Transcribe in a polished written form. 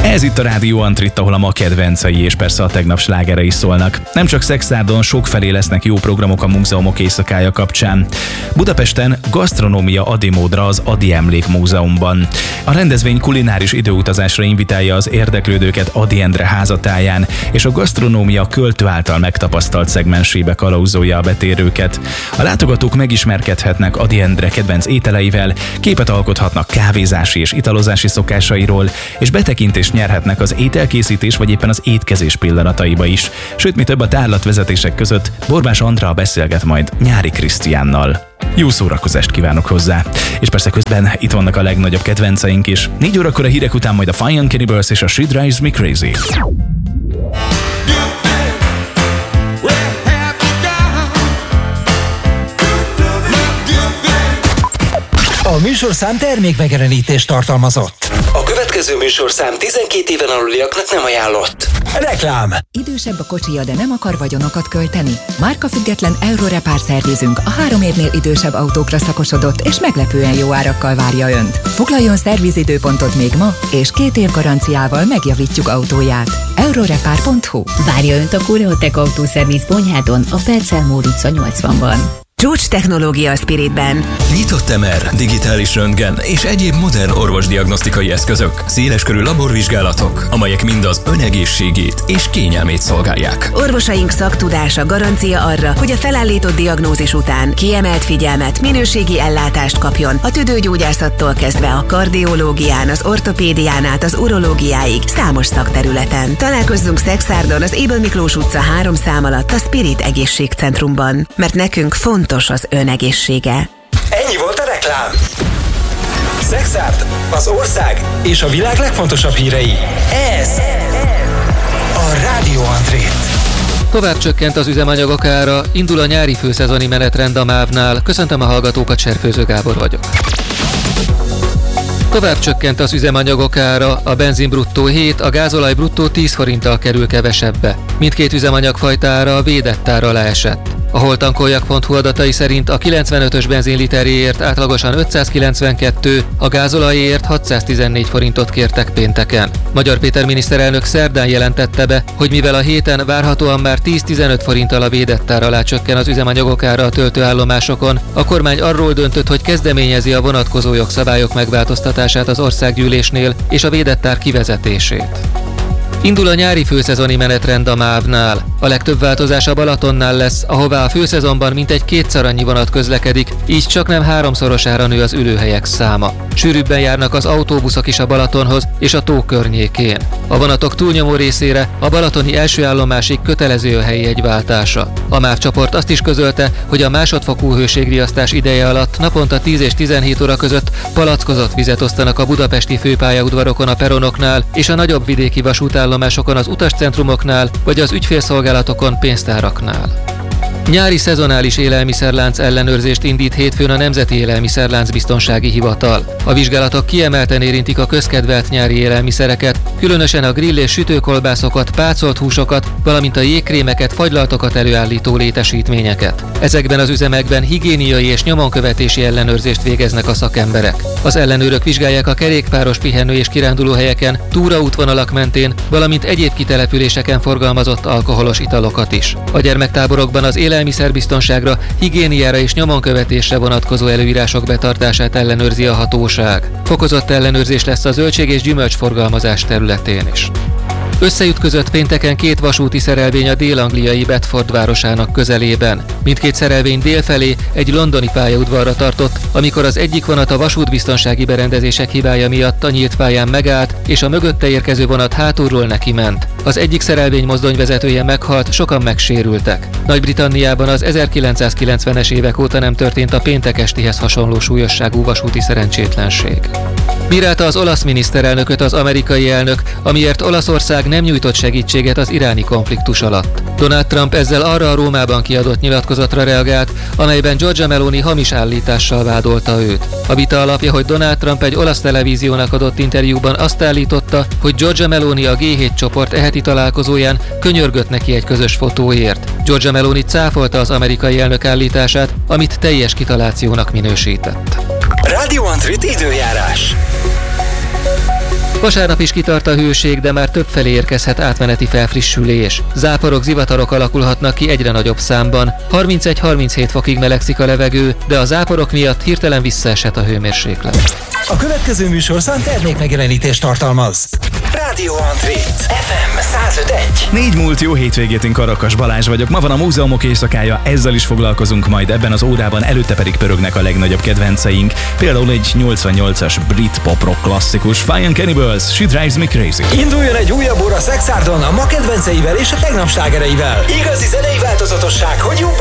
Ez itt a Rádió Antrit, ahol a ma kedvencei és persze a tegnap slágere is szólnak. Nem csak Szekszárton, sokfelé lesznek jó programok a múzeumok éjszakája kapcsán. Budapesten gasztronómia adimódra az Ady Emlékmúzeumban. A rendezvény kulináris időutazásra invitálja az érdeklődőket Ady Endre házatáján, és a gasztronómia költő által megtapasztalt szegmensébe kalauzolja a betérőket. A látogatók megismerkedhetnek Ady Endre kedvenc ételeivel, képet alkothatnak kávézási és italozási szokásairól, és betekintést nyerhetnek az ételkészítés vagy éppen az étkezés pillanataiba is. Sőt, mi több, a tárlatvezetések között Borbás Andrea beszélget majd Nyári Krisztiánnal. Jó szórakozást kívánok hozzá! És persze közben itt vannak a legnagyobb kedvenceink is. 4 órakor a hírek után majd a Fine Cannibals és a She Drives Me Crazy. A műsorszám termékmegjelenítést tartalmazott. A következő műsorszám 12 éven aluliaknak nem ajánlott. Reklám! Idősebb a kocsija, de nem akar vagyonokat költeni? Márkafüggetlen Eurorepár szervizünk a 3 évnél idősebb autókra szakosodott és meglepően jó árakkal várja Önt. Foglaljon szervizidőpontot még ma, és 2 év garanciával megjavítjuk autóját. Eurorepár.hu. Várja Önt a Koreotech autószerviz Bonyhádon, a Percel Mórica 80-ban. Csúcs technológia a Spiritben. Nyitott MR, digitális röntgen és egyéb modern orvosdiagnosztikai eszközök, széleskörű laborvizsgálatok, amelyek mind az ön egészségét és kényelmét szolgálják. Orvosaink szaktudása garancia arra, hogy a felállított diagnózis után kiemelt figyelmet, minőségi ellátást kapjon a tüdőgyógyászattól kezdve a kardiológián, az ortopédián át az urológiáig számos szakterületen. Találkozzunk Szekszárton az Ébel Miklós utca 3 szám alatt a Spirit Egészségcentrumban, mert nekünk fontos az ön egészsége. Ennyi volt a reklám. Szekszárd, az ország és a világ legfontosabb hírei. Ez a Rádió Antrit. Tovább csökkent az üzemanyagok ára, indul a nyári főszezoni menetrend a MÁV-nál. Köszöntöm a hallgatókat, Cserfőző Gábor vagyok. Tovább csökkent az üzemanyagok ára, a benzin bruttó 7, a gázolaj bruttó 10 forinttal kerül kevesebbe. Mindkét üzemanyagfajta ára a védett ár alá esett. A holtankoljak.hu adatai szerint a 95-ös benzinliteréért átlagosan 592, a gázolajért 614 forintot kértek pénteken. Magyar Péter miniszterelnök szerdán jelentette be, hogy mivel a héten várhatóan már 10-15 forinttal a védett ár alá csökken az üzemanyagok ára a töltőállomásokon, a kormány arról döntött, hogy kezdeményezi a vonatkozó jogszabályok megváltoztatását az országgyűlésnél és a védett ár kivezetését. Indul a nyári főszezoni menetrend a MÁV-nál. A legtöbb változás a Balatonnál lesz, ahová a főszezonban mintegy 2-szer annyi vonat közlekedik, így csaknem 3-szorosára nő az ülőhelyek száma. Sűrűbben járnak az autóbuszok is a Balatonhoz és a tó környékén. A vonatok túlnyomó részére a balatoni első állomásig kötelező a helyi jegyváltása. A MÁV csoport azt is közölte, hogy a másodfokú hőségriasztás ideje alatt naponta 10 és 17 óra között palackozott vizet osztanak a budapesti főpályaudvarokon a peronoknál és a nagyobb vidéki vasútállomásokon az utascentrumoknál vagy az ügyfélszolgálatokon pénztáraknál. Nyári szezonális élelmiszerlánc ellenőrzést indít hétfőn a Nemzeti Élelmiszerlánc Biztonsági Hivatal. A vizsgálatok kiemelten érintik a közkedvelt nyári élelmiszereket, különösen a grill- és sütőkolbászokat, pácolt húsokat, valamint a jégkrémeket, fagylaltokat előállító létesítményeket. Ezekben az üzemekben higiéniai és nyomonkövetési ellenőrzést végeznek a szakemberek. Az ellenőrök vizsgálják a kerékpáros pihenő- és kirándulóhelyeken, túraútvonalak mentén, valamint egyéb kitelepüléseken forgalmazott alkoholos italokat is. A gyermektáborokban az élelmiszerbiztonságra, higiéniára és nyomonkövetésre vonatkozó előírások betartását ellenőrzi a hatóság. Fokozott ellenőrzés lesz a zöldség- és gyümölcsforgalmazás területén is. Összeütközött pénteken 2 vasúti szerelvény a dél-angliai Bedford városának közelében. Mindkét szerelvény délfelé egy londoni pályaudvarra tartott, amikor az egyik vonat a vasútbiztonsági berendezések hibája miatt a nyílt pályán megállt, és a mögötte érkező vonat hátulról neki ment. Az egyik szerelvény mozdonyvezetője meghalt, sokan megsérültek. Nagy-Britanniában az 1990-es évek óta nem történt a péntek estihez hasonló súlyosságú vasúti szerencsétlenség. Bírálta az olasz miniszterelnököt az amerikai elnök, amiért Olaszország nem nyújtott segítséget az iráni konfliktus alatt. Donald Trump ezzel arra a Rómában kiadott nyilatkozatra reagált, amelyben Giorgia Meloni hamis állítással vádolta őt. A vita alapja, hogy Donald Trump egy olasz televíziónak adott interjúban azt állította, hogy Giorgia Meloni a G7 csoport eheti találkozóján könyörgött neki egy közös fotóért. Giorgia Meloni cáfolta az amerikai elnök állítását, amit teljes kitalációnak minősített. Rádió Antrit időjárás. Vasárnap is kitart a hőség, de már többfelé érkezhet átmeneti felfrissülés. Záporok, zivatarok alakulhatnak ki egyre nagyobb számban. 31-37 fokig melegszik a levegő, de a záporok miatt hirtelen visszaesett a hőmérséklet. A következő műsorszám termékmegjelenítést tartalmaz. Rádió André, FM 105.1. 4 múlt jó hétvégét, én Karakas Balázs vagyok. Ma van a múzeumok éjszakája, ezzel is foglalkozunk majd ebben az órában, előtte pedig pörögnek a legnagyobb kedvenceink. Például egy 88-as brit pop-rock klasszikus, Fire Cannibals, She Drives Me Crazy. Induljon egy újabb óra Szexárdon a ma kedvenceivel és a tegnap slágereivel. Igazi zenei változatosság, hogy jobban